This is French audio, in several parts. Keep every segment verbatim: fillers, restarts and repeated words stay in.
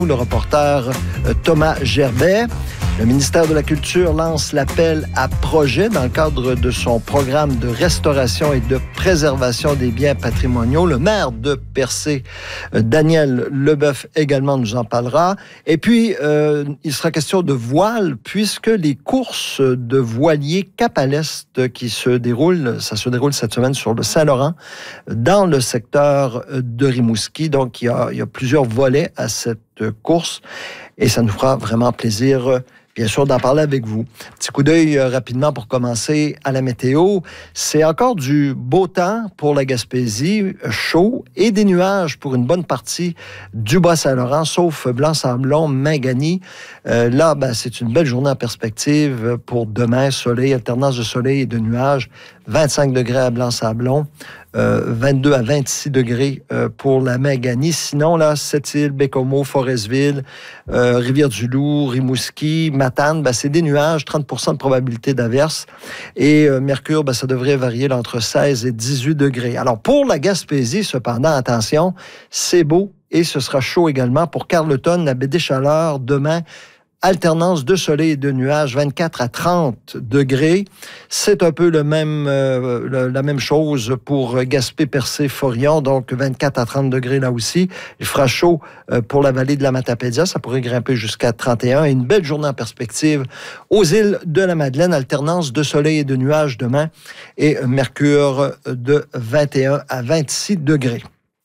Le reporter Thomas Gerbet. Le ministère de la Culture lance l'appel à projet dans le cadre de son programme de restauration et de préservation des biens patrimoniaux. Le maire de Percé, Daniel Leboeuf, également nous en parlera. Et puis, euh, il sera question de voile, puisque les courses de voiliers Cap à l'Est qui se déroulent, ça se déroule cette semaine sur le Saint-Laurent, dans le secteur de Rimouski. Donc, il y a, il y a plusieurs volets à cette course et ça nous fera vraiment plaisir, bien sûr, d'en parler avec vous. Petit coup d'œil euh, rapidement pour commencer à la météo. C'est encore du beau temps pour la Gaspésie, chaud et des nuages pour une bonne partie du Bas-Saint-Laurent, sauf Blanc-Sablon, Mingani. Euh, là, ben, c'est une belle journée en perspective pour demain. Soleil, alternance de soleil et de nuages. vingt-cinq degrés à Blanc-Sablon, euh, vingt-deux à vingt-six degrés euh, pour la Mingani. Sinon, là, Sept-Îles, Bécomo, Forestville, euh, Rivière-du-Loup, Rimouski, Matane, ben, c'est des nuages, trente pour cent de probabilité d'averse. Et euh, Mercure, ben, ça devrait varier entre seize et dix-huit degrés. Alors, pour la Gaspésie, cependant, attention, c'est beau et ce sera chaud également pour Carleton, la baie des Chaleurs, demain. Alternance de soleil et de nuages, vingt-quatre à trente degrés. C'est un peu le même, euh, le, la même chose pour Gaspé, Percé, Forillon, donc vingt-quatre à trente degrés là aussi. Il fera chaud euh, pour la vallée de la Matapédia, ça pourrait grimper jusqu'à trente et un. Et une belle journée en perspective aux îles de la Madeleine, alternance de soleil et de nuages demain et mercure de vingt et un à vingt-six degrés.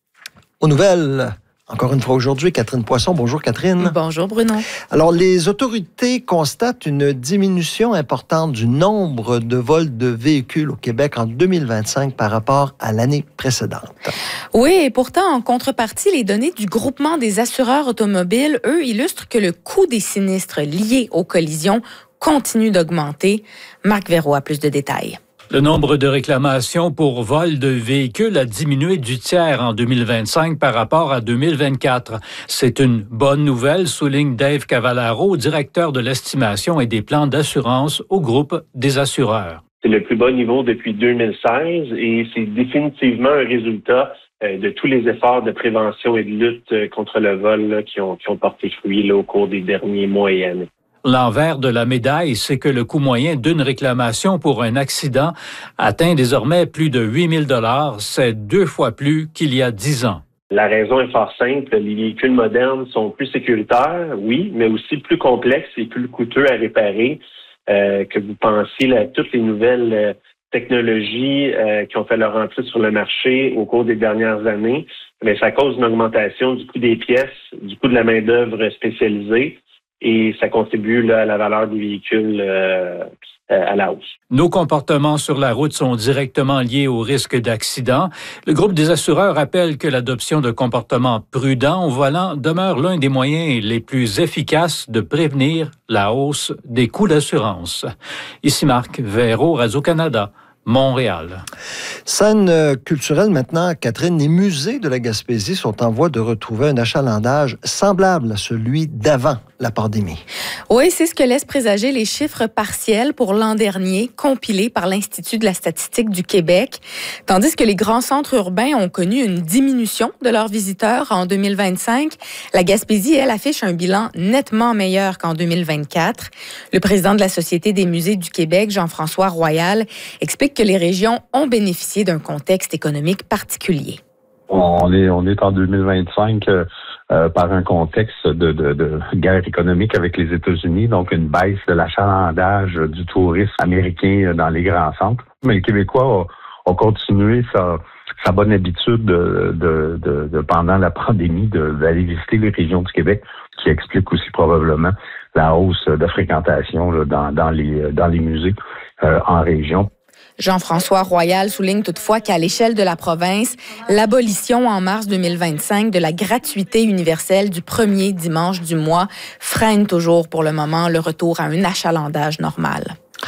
Aux nouvelles... Encore une fois aujourd'hui, Catherine Poisson. Bonjour Catherine. Bonjour Bruno. Alors, les autorités constatent une diminution importante du nombre de vols de véhicules au Québec en deux mille vingt-cinq par rapport à l'année précédente. Oui, et pourtant, en contrepartie, les données du groupement des assureurs automobiles, eux, illustrent que le coût des sinistres liés aux collisions continue d'augmenter. Marc Verreau a plus de détails. Le nombre de réclamations pour vol de véhicules a diminué du tiers en deux mille vingt-cinq par rapport à deux mille vingt-quatre. C'est une bonne nouvelle, souligne Dave Cavallaro, directeur de l'estimation et des plans d'assurance au groupe des assureurs. C'est le plus bas niveau depuis deux mille seize et c'est définitivement un résultat de tous les efforts de prévention et de lutte contre le vol là, qui, ont, qui ont porté fruit là, au cours des derniers mois et années. L'envers de la médaille, c'est que le coût moyen d'une réclamation pour un accident atteint désormais plus de huit mille dollars. C'est deux fois plus qu'il y a dix ans. La raison est fort simple. Les véhicules modernes sont plus sécuritaires, oui, mais aussi plus complexes et plus coûteux à réparer. Euh, que vous pensiez là, à toutes les nouvelles euh, technologies euh, qui ont fait leur entrée sur le marché au cours des dernières années, mais ça cause une augmentation du coût des pièces, du coût de la main-d'œuvre spécialisée. Et ça contribue là, à la valeur des véhicules euh, à la hausse. Nos comportements sur la route sont directement liés au risque d'accident. Le groupe des assureurs rappelle que l'adoption de comportements prudents au volant demeure l'un des moyens les plus efficaces de prévenir la hausse des coûts d'assurance. Ici Marc Verreau, Radio-Canada. Montréal. Scène culturelle maintenant, Catherine. Les musées de la Gaspésie sont en voie de retrouver un achalandage semblable à celui d'avant la pandémie. Oui, c'est ce que laissent présager les chiffres partiels pour l'an dernier, compilés par l'Institut de la statistique du Québec. Tandis que les grands centres urbains ont connu une diminution de leurs visiteurs en deux mille vingt-cinq, la Gaspésie, elle, affiche un bilan nettement meilleur qu'en deux mille vingt-quatre. Le président de la Société des musées du Québec, Jean-François Royal, explique que les régions ont bénéficié d'un contexte économique particulier. On est, on est en deux mille vingt-cinq euh, euh, par un contexte de, de, de guerre économique avec les États-Unis, donc une baisse de l'achalandage du tourisme américain dans les grands centres. Mais le Québécois a, a continué sa, sa bonne habitude de, de, de, de pendant la pandémie de, d'aller visiter les régions du Québec, qui explique aussi probablement la hausse de fréquentation là, dans, dans, les, dans les musées euh, en région. Jean-François Royal souligne toutefois qu'à l'échelle de la province, l'abolition en mars deux mille vingt-cinq de la gratuité universelle du premier dimanche du mois freine toujours pour le moment le retour à un achalandage normal.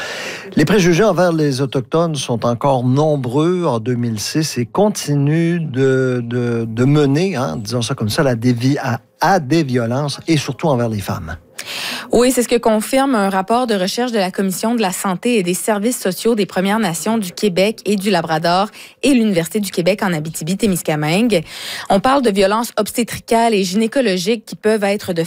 Les préjugés envers les Autochtones sont encore nombreux en deux mille six et continuent de, de, de mener, hein, disons ça comme ça, la dévi- à, à des violences et surtout envers les femmes. Oui, c'est ce que confirme un rapport de recherche de la Commission de la santé et des services sociaux des Premières Nations du Québec et du Labrador et l'Université du Québec en Abitibi-Témiscamingue. On parle de violences obstétricales et gynécologiques qui peuvent être de